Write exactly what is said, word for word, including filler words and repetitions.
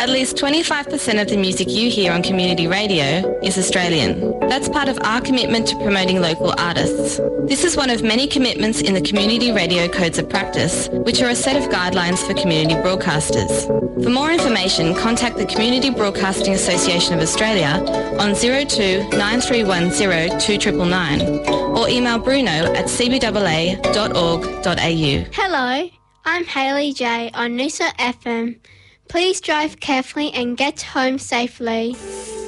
At least twenty-five percent of the music you hear on community radio is Australian. That's part of our commitment to promoting local artists. This is one of many commitments in the Community Radio Codes of Practice, which are a set of guidelines for community broadcasters. For more information, contact the Community Broadcasting Association of Australia on zero two nine three one zero two nine nine nine or email bruno at c b a a dot org dot a u. Hello, I'm Hayley J on Noosa F M. Please drive carefully and get home safely.